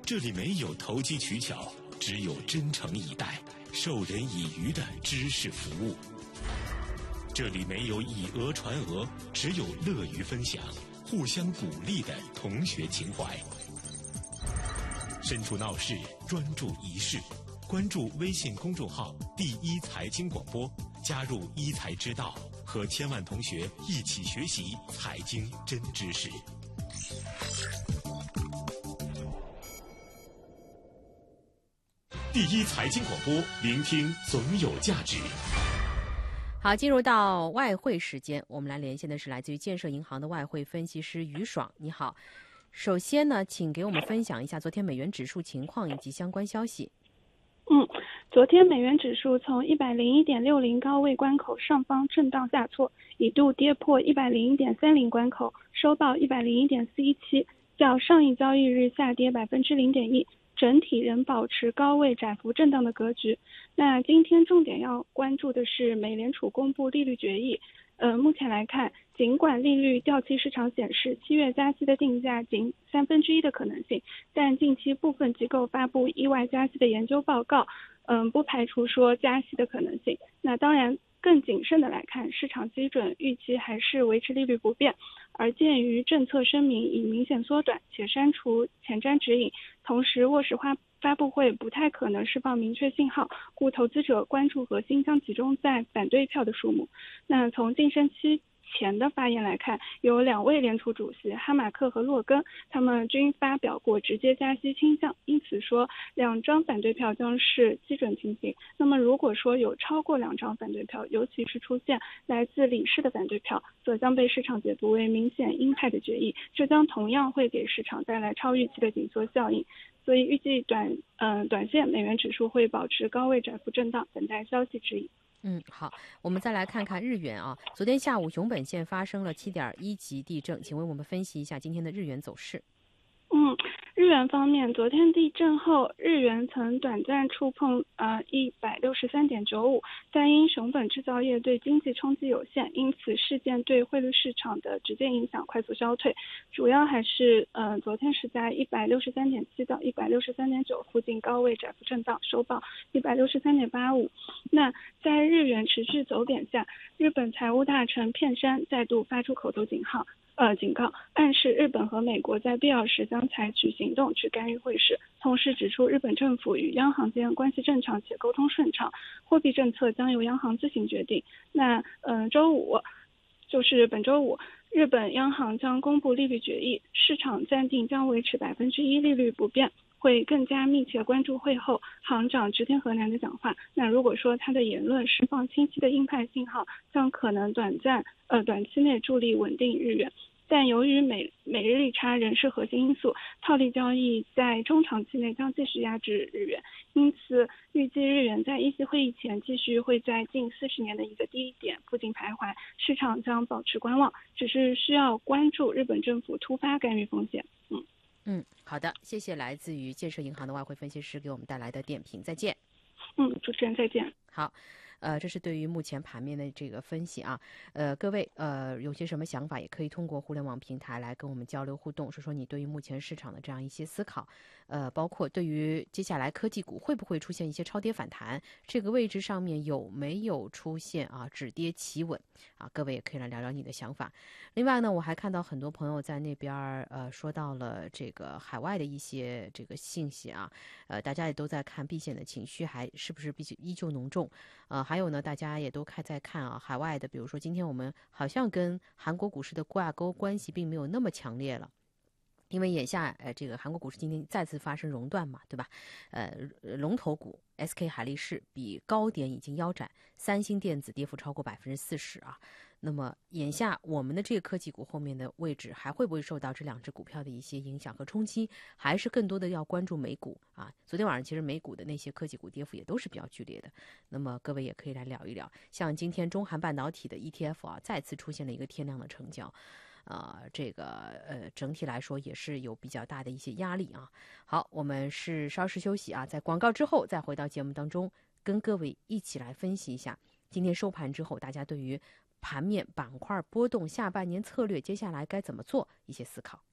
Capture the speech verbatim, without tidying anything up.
这里没有投机取巧，只有真诚以待、授人以渔的知识服务。这里没有以讹传讹，只有乐于分享、互相鼓励的同学情怀。身处闹市，专注一事，关注微信公众号“第一财经广播”，加入一财之道，和千万同学一起学习财经真知识。第一财经广播，聆听总有价值。 好，进入到外汇时间，我们来连线的是来自于建设银行的外汇分析师于爽。你好，首先呢，请给我们分享一下昨天美元指数情况以及相关消息。 嗯，昨天美元指数从一百零一点六零高位关口上方震荡下挫，一度跌破一百零一点三零关口，收报一百零一点四一七，较上一交易日下跌百分之零点一。整体仍保持高位窄幅震荡的格局。那今天重点要关注的是美联储公布利率决议。呃，目前来看，尽管利率掉期市场显示七月加息的定价仅三分之一的可能性，但近期部分机构发布意外加息的研究报告，嗯，不排除说加息的可能性。那当然，更谨慎的来看，市场基准预期还是维持利率不变，而鉴于政策声明已明显缩短且删除前瞻指引，同时沃什花发布会不太可能释放明确信号，故投资者关注核心将集中在反对票的数目。那从晋升期前的发言来看，有两位联储主席哈马克和洛根，他们均发表过直接加息倾向，因此说两张反对票将是基准情形。那么如果说有超过两张反对票，尤其是出现来自理事的反对票，则将被市场解读为明显鹰派的决议，这将同样会给市场带来超预期的紧缩效应。所以预计短呃短线美元指数会保持高位窄幅震荡，等待消息指引。 嗯，好，我们再来看看日元啊。昨天下午熊本县发生了七点一级地震，请为我们分析一下今天的日元走势。 嗯，日元方面，昨天地震后，日元曾短暂触碰呃一百六十三点九五，但因熊本制造业对经济冲击有限，因此事件对汇率市场的直接影响快速消退。主要还是呃昨天是在一百六十三点七到一百六十三点九附近高位窄幅震荡，收报一百六十三点八五。那在日元持续走贬下，日本财务大臣片山再度发出口头警号。呃，警告暗示日本和美国在必要时将采取行动去干预汇市，同时指出日本政府与央行间关系正常且沟通顺畅，货币政策将由央行自行决定。那呃，周五就是本周五，日本央行将公布利率决议，市场暂定将维持百分之一利率不变。会更加密切关注会后行长植田和男的讲话。那如果说他的言论释放清晰的鹰派信号，将可能短暂呃短期内助力稳定日元。但由于美美日利差仍是核心因素，套利交易在中长期内将继续压制日元，因此预计日元在议息会议前继续会在近四十年的一个低点附近徘徊，市场将保持观望，只是需要关注日本政府突发干预风险。嗯。 嗯，好的，谢谢来自于建设银行的外汇分析师给我们带来的点评，再见。 嗯，主持人再见。 好，呃，这是对于目前盘面的这个分析啊，呃，各位呃有些什么想法，也可以通过互联网平台来跟我们交流互动，说说你对于目前市场的这样一些思考，呃，包括对于接下来科技股会不会出现一些超跌反弹，这个位置上面有没有出现啊止跌企稳啊，各位也可以来聊聊你的想法。另外呢，我还看到很多朋友在那边呃说到了这个海外的一些这个信息啊，呃，大家也都在看避险的情绪还是不是必须依旧浓重，呃，还有呢，大家也都看在看啊，海外的，比如说今天我们好像跟韩国股市的挂钩关系并没有那么强烈了。因为眼下，呃，这个韩国股市今天再次发生熔断嘛，对吧？呃，龙头股 S K 海力士比高点已经腰斩，三星电子跌幅超过百分之四十啊。那么眼下我们的这个科技股后面的位置还会不会受到这两只股票的一些影响和冲击，还是更多的要关注美股啊？昨天晚上其实美股的那些科技股跌幅也都是比较剧烈的。那么各位也可以来聊一聊，像今天中韩半导体的 E T F 啊，再次出现了一个天量的成交。呃，这个呃，整体来说也是有比较大的一些压力啊。好，我们是稍事休息啊，在广告之后再回到节目当中，跟各位一起来分析一下今天收盘之后，大家对于盘面板块波动、下半年策略接下来该怎么做一些思考。